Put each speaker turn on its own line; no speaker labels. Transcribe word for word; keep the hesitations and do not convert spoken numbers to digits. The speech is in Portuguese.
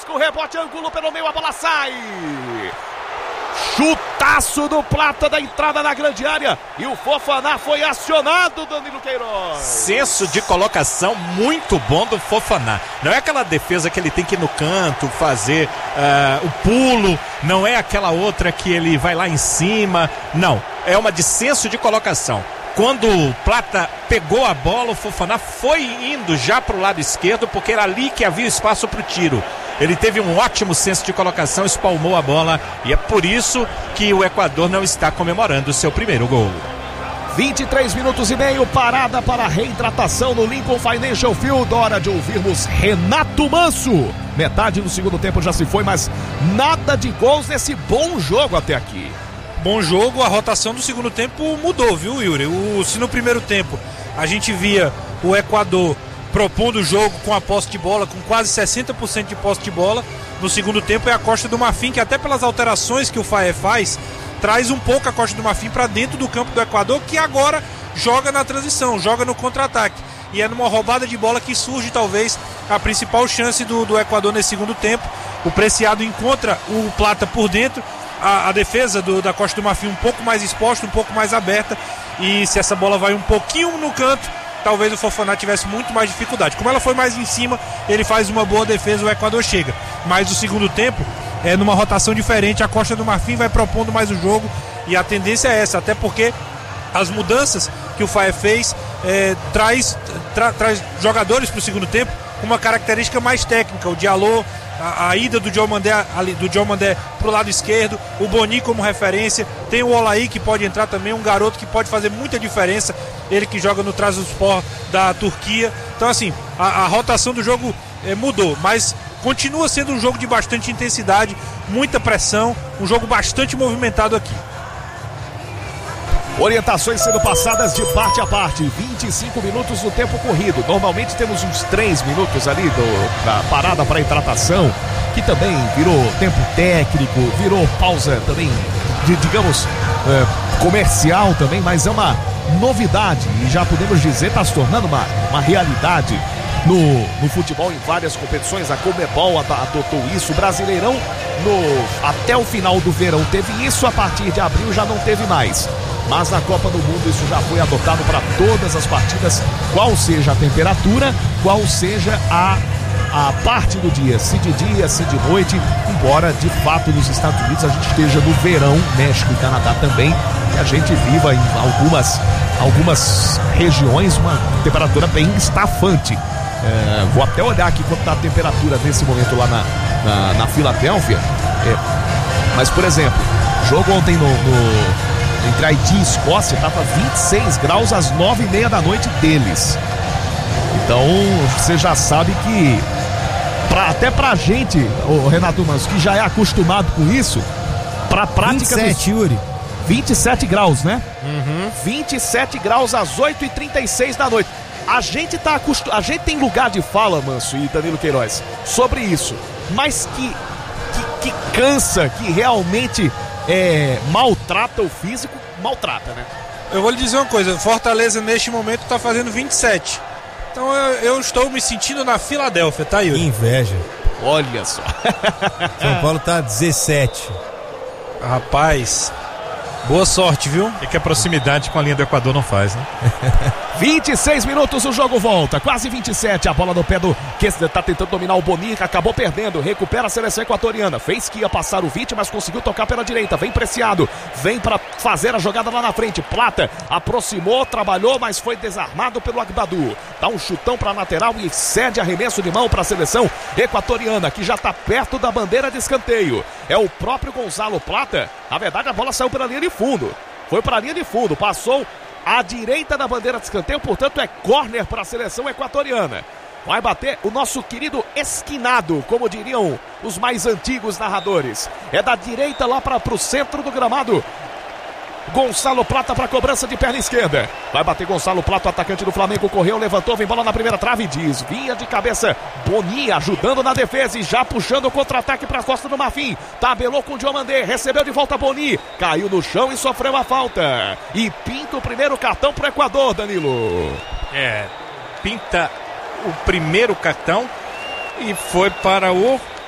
Busca o rebote, ângulo pelo meio, a bola sai. Chutaço do Plata da entrada na grande área. E o Fofana foi acionado, Danilo Queiroz.
Senso de colocação muito bom do Fofana. Não é aquela defesa que ele tem que ir no canto, fazer uh, o pulo. Não é aquela outra que ele vai lá em cima. Não, é uma de senso de colocação. Quando o Plata pegou a bola, o Fofana foi indo já para o lado esquerdo, porque era ali que havia espaço para o tiro. Ele teve um ótimo senso de colocação, espalmou a bola, e é por isso que o Equador não está comemorando o seu primeiro gol.
vinte e três minutos e meio, parada para a reidratação no Lincoln Financial Field. Hora de ouvirmos Renato Manso. Metade do segundo tempo já se foi, mas nada de gols nesse bom jogo até aqui.
Bom jogo, a rotação do segundo tempo mudou, viu, Yuri? O, se no primeiro tempo a gente via o Equador propondo o jogo com a posse de bola, com quase sessenta por cento de posse de bola, no segundo tempo é a Costa do Marfim, que até pelas alterações que o Faé faz, traz um pouco a Costa do Marfim para dentro do campo do Equador, que agora joga na transição, joga no contra-ataque. E é numa roubada de bola que surge talvez a principal chance do, do Equador nesse segundo tempo. O Preciado encontra o Plata por dentro, a, a defesa do, da Costa do Marfim um pouco mais exposta, um pouco mais aberta, e se essa bola vai um pouquinho no canto, talvez o Fofana tivesse muito mais dificuldade. Como ela foi mais em cima, ele faz uma boa defesa, o Equador chega. Mas o segundo tempo é numa rotação diferente, a Costa do Marfim vai propondo mais o jogo, e a tendência é essa, até porque as mudanças que o Faé fez é, traz, tra, traz jogadores para o segundo tempo com uma característica mais técnica. O Diallo, a, a ida do Diomandé do Diomandé pro lado esquerdo, o Boni como referência, tem o Olaí que pode entrar também, um garoto que pode fazer muita diferença, ele que joga no Trabzonspor da Turquia. Então assim, a, a rotação do jogo é, mudou, mas continua sendo um jogo de bastante intensidade, muita pressão, um jogo bastante movimentado aqui.
Orientações sendo passadas de parte a parte, vinte e cinco minutos no tempo corrido. Normalmente temos uns três minutos ali do, da parada para hidratação, que também virou tempo técnico, virou pausa também, de, digamos, é, comercial também, mas é uma novidade e já podemos dizer está se tornando uma, uma realidade no, no futebol em várias competições. A Conmebol adotou isso, o Brasileirão no, até o final do verão teve isso, a partir de abril já não teve mais. Mas na Copa do Mundo isso já foi adotado para todas as partidas, qual seja a temperatura, qual seja a, a parte do dia, se de dia, se de noite, embora de fato nos Estados Unidos a gente esteja no verão, México e Canadá também, e a gente viva em algumas, algumas regiões uma temperatura bem estafante. É, vou até olhar aqui quanto está a temperatura nesse momento lá na, na, na Filadélfia. É, mas, por exemplo, jogo ontem no... no entre Haiti e Escócia, estava vinte e seis graus às nove e meia da noite deles. Então, você já sabe que pra, até pra gente, o Renato Manso, que já é acostumado com isso, pra prática...
vinte e sete, dos... Yuri.
vinte e sete graus, né?
Uhum.
vinte e sete graus às oito e trinta e seis da noite. A gente tá acostumado... A gente tem lugar de fala, Manso e Danilo Queiroz, sobre isso. Mas que, que, que cansa, que realmente... É, maltrata o físico, maltrata, né?
Eu vou lhe dizer uma coisa, Fortaleza neste momento está fazendo vinte e sete. Então eu, eu estou me sentindo na Filadélfia, tá, Yuri?
Inveja.
Olha só.
São Paulo tá dezessete.
Rapaz, boa sorte, viu?
É que a proximidade com a linha do Equador não faz, né?
vinte e seis minutos, o jogo volta, quase vinte e sete, a bola no pé do Kessler, tá tentando dominar o Boni, acabou perdendo, recupera a seleção equatoriana, fez que ia passar o Vítima, mas conseguiu tocar pela direita, vem Preciado, vem para fazer a jogada lá na frente, Plata aproximou, trabalhou, mas foi desarmado pelo Agbadu, dá um chutão para lateral e cede arremesso de mão para a seleção equatoriana, que já tá perto da bandeira de escanteio, é o próprio Gonzalo Plata, na verdade a bola saiu pela linha de fundo, foi para a linha de fundo, passou à direita da bandeira de escanteio, portanto é córner para a seleção equatoriana. Vai bater o nosso querido esquinado, como diriam os mais antigos narradores. É da direita lá para o centro do gramado. Gonçalo Plata para cobrança de perna esquerda. Vai bater Gonçalo Plata, o atacante do Flamengo, correu, levantou, vem bola na primeira trave, desvia de cabeça. Boni ajudando na defesa e já puxando o contra-ataque para a Costa do Marfim. Tabelou com o Diomandé, recebeu de volta Boni, caiu no chão e sofreu a falta. E pinta o primeiro cartão para o Equador, Danilo.
É, pinta o primeiro cartão e foi para o